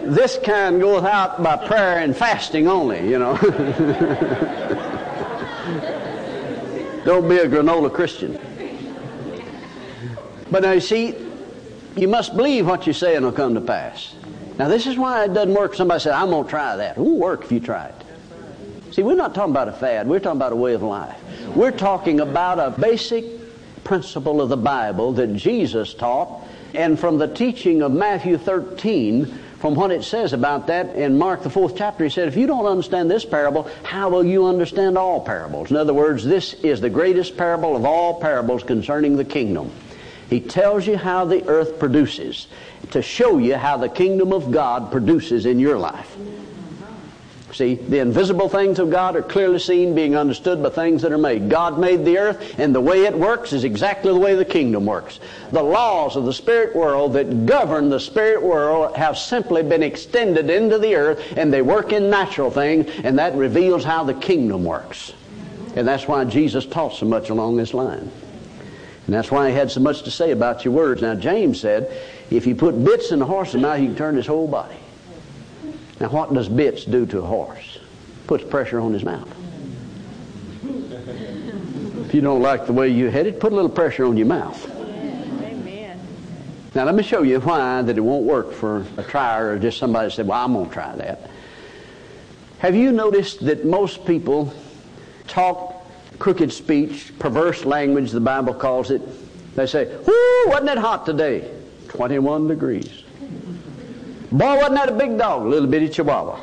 This kind goes out by prayer and fasting only, you know. Don't be a granola Christian. But now you see, you must believe what you say and it'll come to pass. Now this is why it doesn't work. Somebody said, I'm going to try that. It won't work if you try it. See, we're not talking about a fad. We're talking about a way of life. We're talking about a basic principle of the Bible that Jesus taught, and from the teaching of Matthew 13, from what it says about that in Mark the 4th chapter, he said, if you don't understand this parable, how will you understand all parables? In other words, this is the greatest parable of all parables concerning the kingdom. He tells you how the earth produces, to show you how the kingdom of God produces in your life. See, the invisible things of God are clearly seen, being understood by things that are made. God made the earth, and the way it works is exactly the way the kingdom works. The laws of the spirit world that govern the spirit world have simply been extended into the earth, and they work in natural things, and that reveals how the kingdom works. And that's why Jesus taught so much along this line. And that's why he had so much to say about your words. Now, James said, if you put bits in a horse's mouth, you can turn his whole body. Now, what does bits do to a horse? Puts pressure on his mouth. If you don't like the way you hit it, put a little pressure on your mouth. Amen. Now, let me show you why that it won't work for a trier or just somebody said, well, I'm going to try that. Have you noticed that most people talk crooked speech, perverse language, the Bible calls it? They say, whoo, wasn't it hot today? 21 degrees. Boy, wasn't that a big dog, a little bitty chihuahua.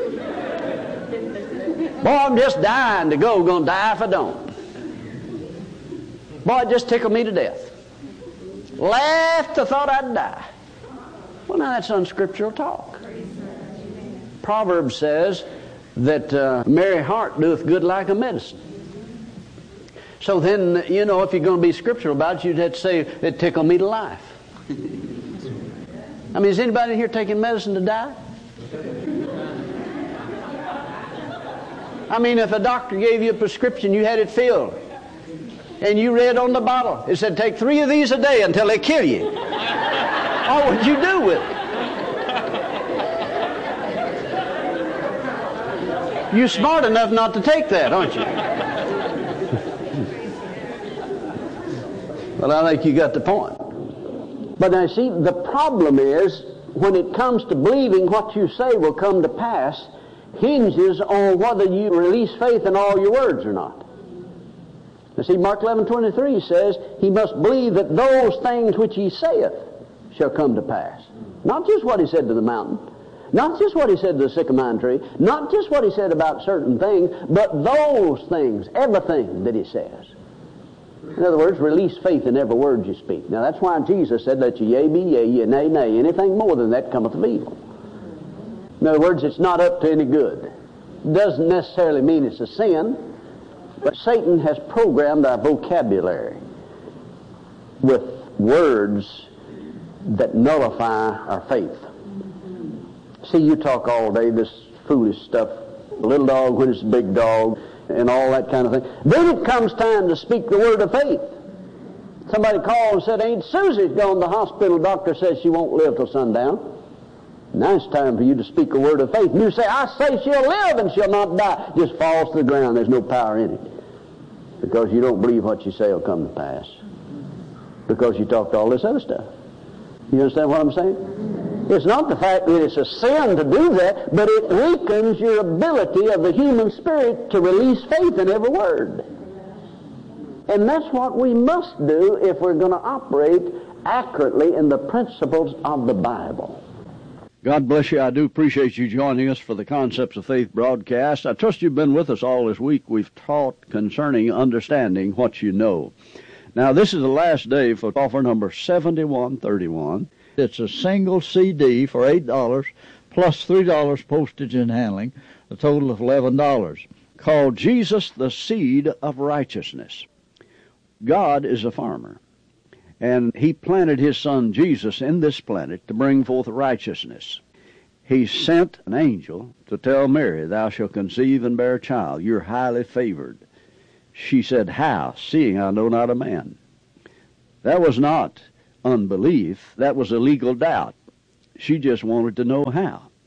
Boy, I'm just dying to go. Going to die if I don't. Boy, it just tickled me to death. Laughed, I thought I'd die. Well, now that's unscriptural talk. Proverbs says that merry heart doeth good like a medicine. So then, you know, if you're going to be scriptural about it, you'd have to say, it tickled me to life. I mean, is anybody here taking medicine to die? I mean, if a doctor gave you a prescription, you had it filled, and you read on the bottle, it said, take 3 of these a day until they kill you. What would you do with it? You're smart enough not to take that, aren't you? Well, I think you got the point. But now, see, the problem is, when it comes to believing what you say will come to pass, hinges on whether you release faith in all your words or not. Now, see, Mark 11:23 says, he must believe that those things which he saith shall come to pass. Not just what he said to the mountain, not just what he said to the sycamore tree, not just what he said about certain things, but those things, everything that he says. In other words, release faith in every word you speak. Now that's why Jesus said, let your yea be yea, your nay nay. Anything more than that cometh of evil. In other words, it's not up to any good. It doesn't necessarily mean it's a sin, but Satan has programmed our vocabulary with words that nullify our faith. See, you talk all day this foolish stuff, little dog when it's a big dog, and all that kind of thing. Then it comes time to speak the word of faith. Somebody called and said, Aunt Susie's gone to the hospital. Doctor says she won't live till sundown. Now it's time for you to speak a word of faith. And you say, I say she'll live and she'll not die. Just falls to the ground. There's no power in it. Because you don't believe what you say will come to pass. Because you talked all this other stuff. You understand what I'm saying? It's not the fact that it's a sin to do that, but it weakens your ability of the human spirit to release faith in every word. And that's what we must do if we're going to operate accurately in the principles of the Bible. God bless you. I do appreciate you joining us for the Concepts of Faith broadcast. I trust you've been with us all this week. We've taught concerning understanding what you know. Now, this is the last day for offer number 7131. It's a single CD for $8 plus $3 postage and handling, a total of $11, called Jesus, the Seed of Righteousness. God is a farmer, and he planted his son Jesus in this planet to bring forth righteousness. He sent an angel to tell Mary, thou shalt conceive and bear a child. You're highly favored. She said, how, seeing I know not a man? That was not unbelief. That was a legal doubt. She just wanted to know how.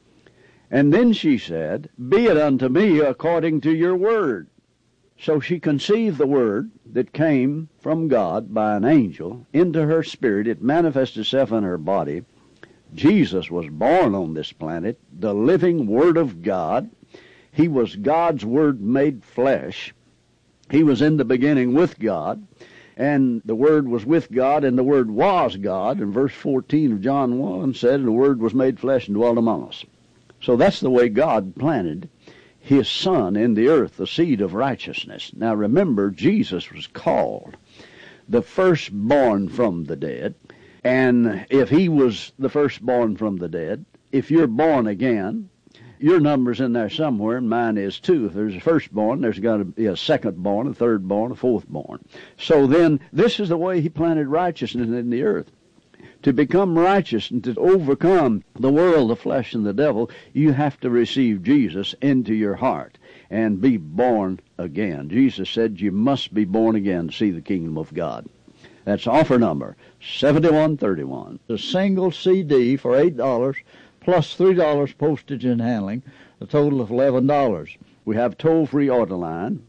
And then she said, "Be it unto me according to your word." So she conceived the word that came from God by an angel into her spirit. It manifested itself in her body. Jesus was born on this planet, the living Word of God. He was God's Word made flesh. He was in the beginning with God, and the Word was with God, and the Word was God. And verse 14 of John 1 said, "The Word was made flesh and dwelt among us." So that's the way God planted His Son in the earth, the seed of righteousness. Now remember, Jesus was called the firstborn from the dead. And if He was the firstborn from the dead, if you're born again, your number's in there somewhere, and mine is too. If there's a firstborn, there's got to be a secondborn, a thirdborn, a fourthborn. So then, this is the way He planted righteousness in the earth. To become righteous and to overcome the world, the flesh, and the devil, you have to receive Jesus into your heart and be born again. Jesus said you must be born again to see the kingdom of God. That's offer number 7131. A single CD for $8 plus $3 postage and handling, a total of $11. We have toll-free order line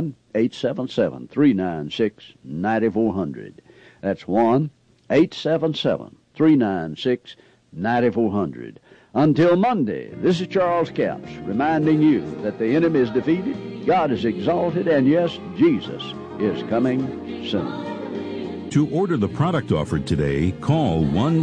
1-877-396-9400. That's 1-877-396-9400. Until Monday, this is Charles Capps reminding you that the enemy is defeated, God is exalted, and yes, Jesus is coming soon. To order the product offered today, call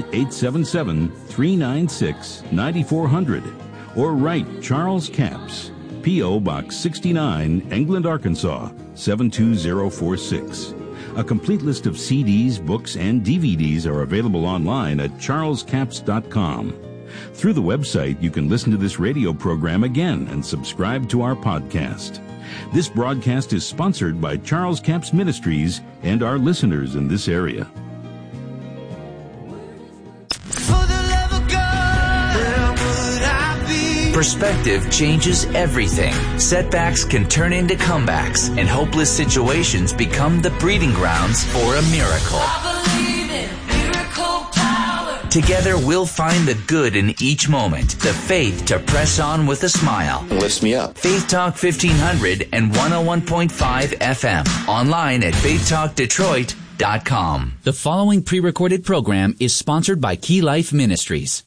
1-877-396-9400 or write Charles Capps, P.O. Box 69, England, Arkansas, 72046. A complete list of CDs, books, and DVDs are available online at charlescapps.com. Through the website, you can listen to this radio program again and subscribe to our podcast. This broadcast is sponsored by Charles Capps Ministries and our listeners in this area. Perspective changes everything. Setbacks can turn into comebacks, and hopeless situations become the breeding grounds for a miracle. Together, we'll find the good in each moment, the faith to press on with a smile. Lifts me up. Faith Talk 1500 and 101.5 FM. Online at faithtalkdetroit.com. The following pre-recorded program is sponsored by Key Life Ministries.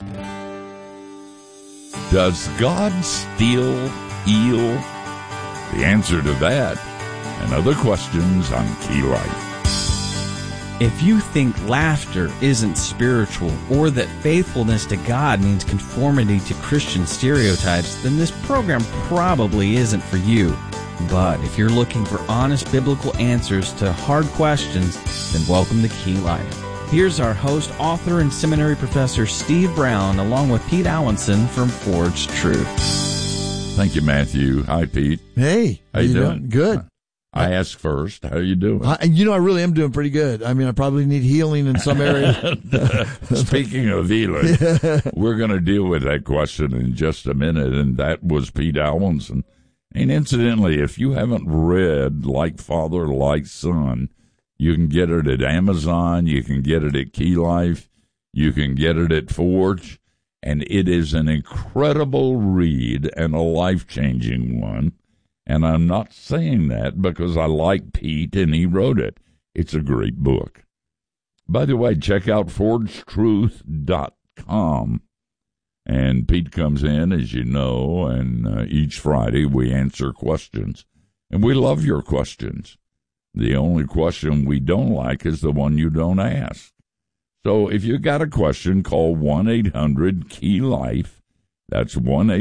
Does God still heal? The answer to that and other questions on Key Life. If you think laughter isn't spiritual or that faithfulness to God means conformity to Christian stereotypes, then this program probably isn't for you. But if you're looking for honest biblical answers to hard questions, then welcome to Key Life. Here's our host, author, and seminary professor Steve Brown, along with Pete Allenson from Forged Truth. Thank you, Matthew. Hi, Pete. Hey. How you doing? Good. I ask first. How are you doing? I really am doing pretty good. I mean, I probably need healing in some areas. Speaking of healing, we're going to deal with that question in just a minute, and that was Pete Allenson. And incidentally, if you haven't read Like Father, Like Son, you can get it at Amazon, you can get it at Key Life, you can get it at Forge, and it is an incredible read and a life-changing one. And I'm not saying that because I like Pete and he wrote it. It's a great book. By the way, check out forgetruth.com. And Pete comes in, as you know, and each Friday we answer questions. And we love your questions. The only question we don't like is the one you don't ask. So if you got a question, call 1-800-KEY-LIFE. That's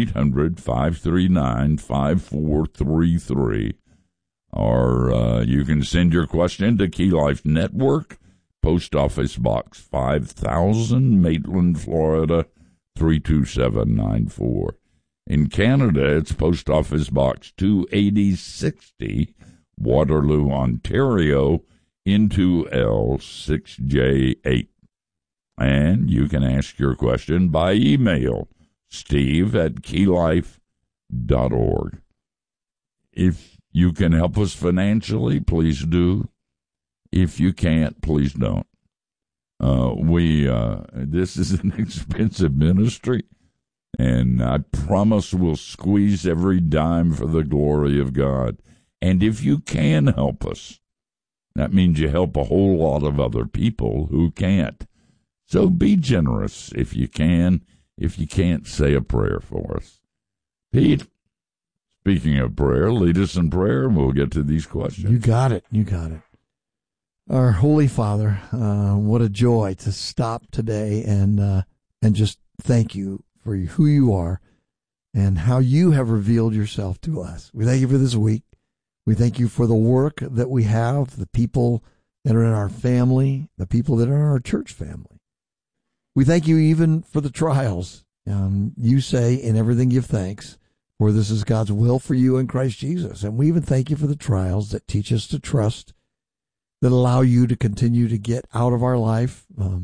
1-800-539-5433. Or you can send your question to Key Life Network, Post Office Box 5000, Maitland, Florida, 32794. In Canada, it's Post Office Box 28060, Waterloo, Ontario, N2L 6J8. And you can ask your question by email, steve@keylife.org. If you can help us financially, please do. If you can't, please don't. This is an expensive ministry, And I promise we'll squeeze every dime for the glory of God. And if you can help us, that means you help a whole lot of other people who can't. So be generous if you can. If you can't, say a prayer for us. Pete, speaking of prayer, lead us in prayer and we'll get to these questions. You got it. You got it. Our Holy Father, what a joy to stop today and just thank you for who you are and how you have revealed yourself to us. We thank you for this week. We thank you for the work that we have, the people that are in our family, the people that are in our church family. We thank you even for the trials. You say, in everything give thanks, for this is God's will for you in Christ Jesus. And we even thank you for the trials that teach us to trust, that allow you to continue to get out of our life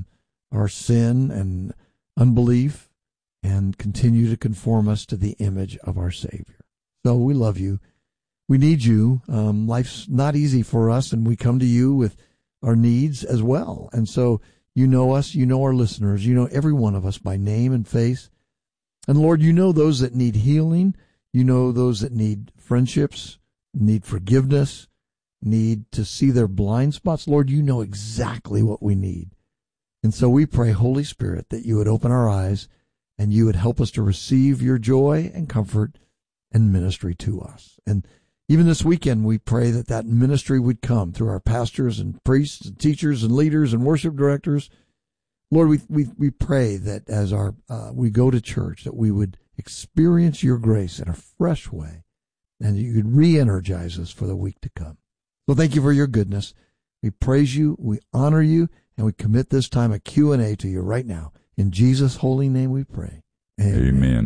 our sin and unbelief, and continue to conform us to the image of our Savior. So we love you. We need you. Life's not easy for us, and we come to you with our needs as well. And so you know us, you know our listeners, you know every one of us by name and face. And Lord, you know those that need healing. You know those that need friendships, need forgiveness, need to see their blind spots. Lord, you know exactly what we need. And so we pray, Holy Spirit, that you would open our eyes and you would help us to receive your joy and comfort and ministry to us. And even this weekend, we pray that that ministry would come through our pastors and priests and teachers and leaders and worship directors. Lord, we pray that as we go to church, that we would experience your grace in a fresh way, and you could re-energize us for the week to come. So thank you for your goodness. We praise you, we honor you, and we commit this time of Q&A to you right now. In Jesus' holy name we pray. Amen. Amen.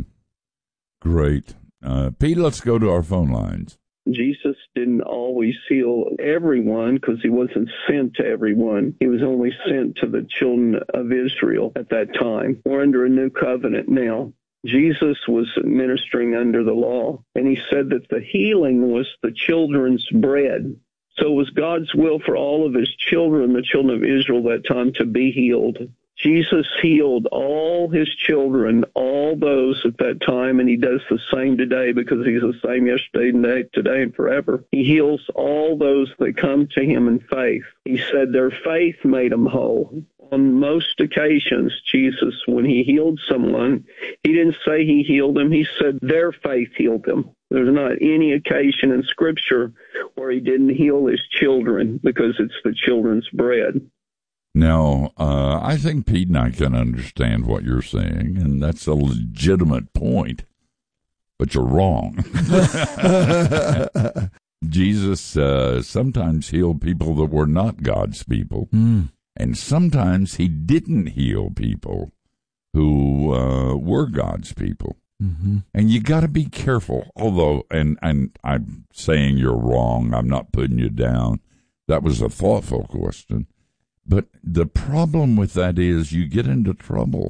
Great. Pete, let's go to our phone lines. Jesus didn't always heal everyone because he wasn't sent to everyone. He was only sent to the children of Israel at that time. We're under a new covenant now. Jesus was ministering under the law, and he said that the healing was the children's bread. So it was God's will for all of his children, the children of Israel, that time to be healed. Jesus healed all his children, all those at that time, and he does the same today because he's the same yesterday, today, and forever. He heals all those that come to him in faith. He said their faith made them whole. On most occasions, Jesus, when he healed someone, he didn't say he healed them. He said their faith healed them. There's not any occasion in Scripture where he didn't heal his children because it's the children's bread. Now, I think Pete and I can understand what you're saying, and that's a legitimate point, but you're wrong. Jesus sometimes healed people that were not God's people, and sometimes he didn't heal people who were God's people. Mm-hmm. And you got to be careful, although, and I'm saying you're wrong, I'm not putting you down. That was a thoughtful question. But the problem with that is you get into trouble.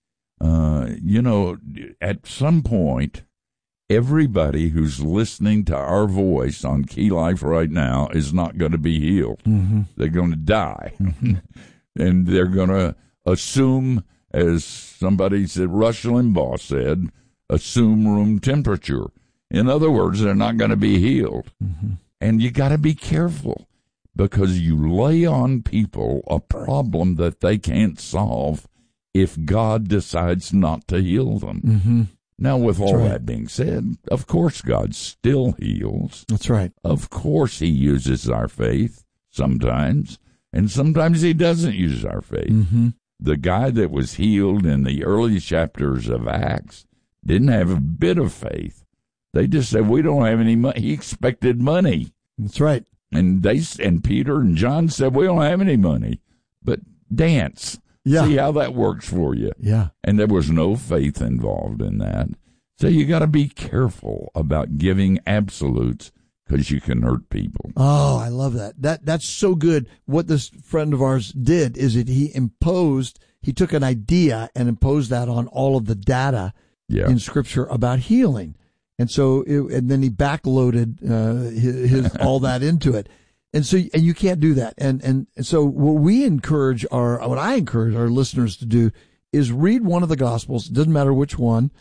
At some point, everybody who's listening to our voice on Key Life right now is not going to be healed. Mm-hmm. They're going to die. Mm-hmm. And they're going to assume, as somebody said, Rush Limbaugh said, assume room temperature. In other words, they're not going to be healed. Mm-hmm. And you got to be careful, because you lay on people a problem that they can't solve if God decides not to heal them. Mm-hmm. Now, with all that being said, of course God still heals. That's right. Of course he uses our faith sometimes, and sometimes he doesn't use our faith. Mm-hmm. The guy that was healed in the early chapters of Acts didn't have a bit of faith. They just said, we don't have any money. He expected money. That's right. And Peter and John said, we don't have any money, but dance. Yeah. See how that works for you. Yeah. And there was no faith involved in that. So you got to be careful about giving absolutes because you can hurt people. Oh, I love that. That's so good. What this friend of ours did is that he took an idea and imposed that on all of the data in Scripture about healing. And so, and then he backloaded his all that into it, and you can't do that. And so, what I encourage our listeners to do is read one of the Gospels. It doesn't matter which one.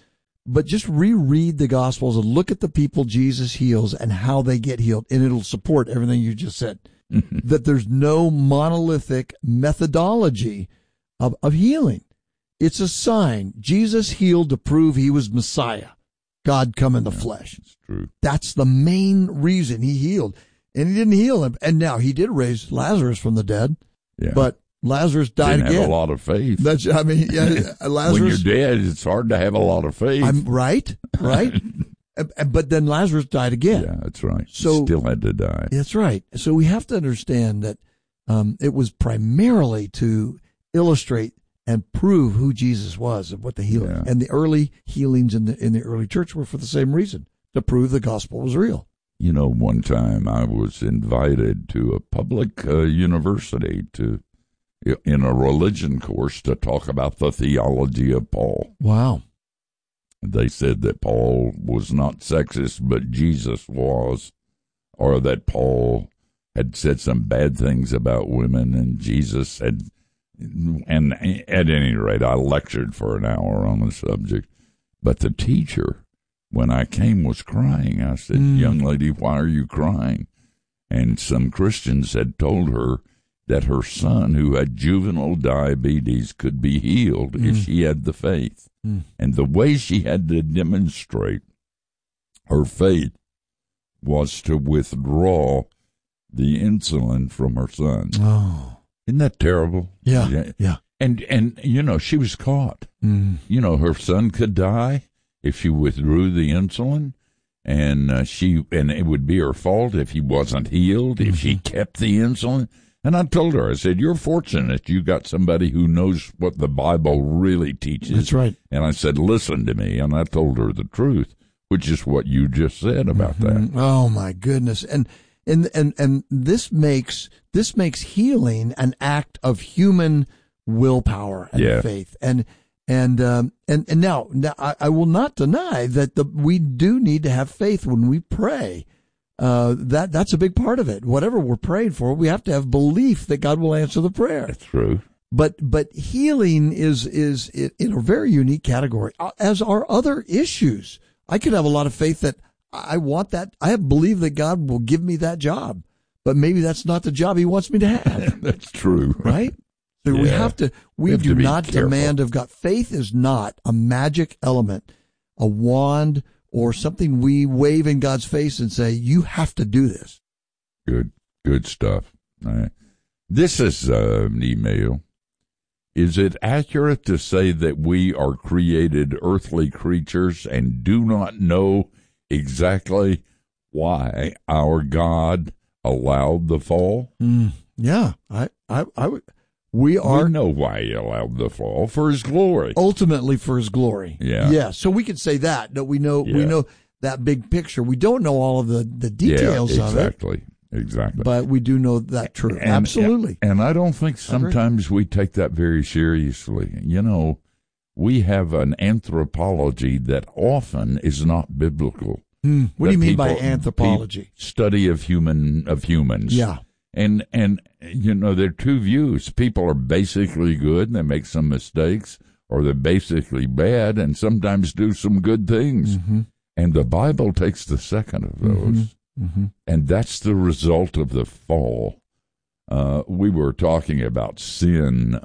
But just reread the Gospels and look at the people Jesus heals and how they get healed, and it'll support everything you just said. That there's no monolithic methodology of healing. It's a sign. Jesus healed to prove he was Messiah, God come in the flesh. It's true. That's the main reason he healed. And he didn't heal him. And now he did raise Lazarus from the dead, but Lazarus died Didn't again. have a lot of faith. Lazarus. When you're dead, it's hard to have a lot of faith. Right. But then Lazarus died again. Yeah, that's right. So he still had to die. That's right. So we have to understand that it was primarily to illustrate and prove who Jesus was and what the healing. Yeah. And the early healings in the early church were for the same reason, to prove the gospel was real. You know, one time I was invited to a public university in a religion course to talk about the theology of Paul. Wow. They said that Paul was not sexist, but Jesus was, or that Paul had said some bad things about women and Jesus had, and at any rate, I lectured for an hour on the subject. But the teacher, when I came, was crying. I said, young lady, why are you crying? And some Christians had told her that her son, who had juvenile diabetes, could be healed if she had the faith. And the way she had to demonstrate her faith was to withdraw the insulin from her son. Oh. Isn't that terrible? Yeah. And you know, she was caught. You know, her son could die if she withdrew the insulin, and it would be her fault if he wasn't healed, if she kept the insulin. And I told her, I said, you're fortunate you got somebody who knows what the Bible really teaches. That's right. And I said, listen to me. And I told her the truth, which is what you just said about that. Oh my goodness. And this makes healing an act of human willpower and faith. And now I will not deny that we do need to have faith when we pray. That's a big part of it. Whatever we're praying for, we have to have belief that God will answer the prayer. That's true. But healing is in a very unique category, as are other issues. I could have a lot of faith that I want that. I believe that God will give me that job, but maybe that's not the job he wants me to have. That's true. Right? So we do not demand of God. Faith is not a magic element, a wand, or something we wave in God's face and say, you have to do this. Good stuff. This is an email. Is it accurate to say that we are created earthly creatures and do not know exactly why our God allowed the fall? Yeah, we know why he allowed the fall, for his glory. Ultimately for his glory. Yeah. So we could say that we know that big picture. We don't know all of the details of it. Exactly. But we do know that truth. Absolutely. And I don't think sometimes we take that very seriously. You know, we have an anthropology that often is not biblical. What do you mean by anthropology? Study of humans. Yeah. And you know, there are two views. People are basically good and they make some mistakes, or they're basically bad and sometimes do some good things. And the Bible takes the second of those. And that's the result of the fall. We were talking about sin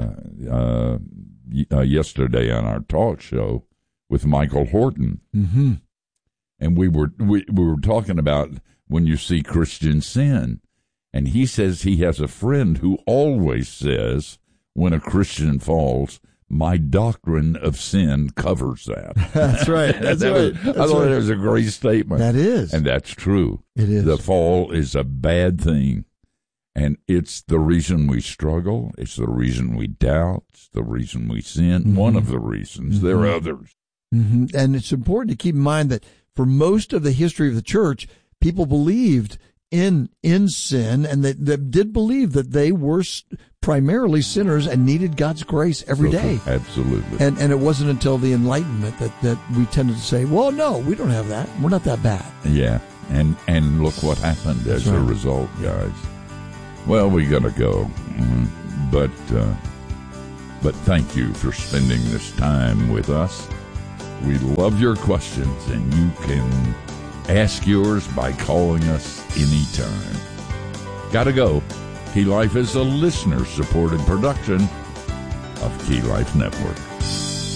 yesterday on our talk show with Michael Horton. And we were talking about when you see Christian sin. And he says he has a friend who always says when a Christian falls, my doctrine of sin covers that. That's right. I thought it was a great statement. That is. And that's true. It is. The fall is a bad thing. And it's the reason we struggle. It's the reason we doubt. It's the reason we sin. One of the reasons. There are others. And it's important to keep in mind that for most of the history of the church, people believed in sin, and they did believe that they were primarily sinners and needed God's grace every day. Absolutely. And it wasn't until the Enlightenment that we tended to say, well, no, we don't have that. We're not that bad. Yeah. And look what happened as a result, guys. Well, we got to go. But thank you for spending this time with us. We love your questions, and you can ask yours by calling us anytime. Gotta go. Key Life is a listener-supported production of Key Life Network.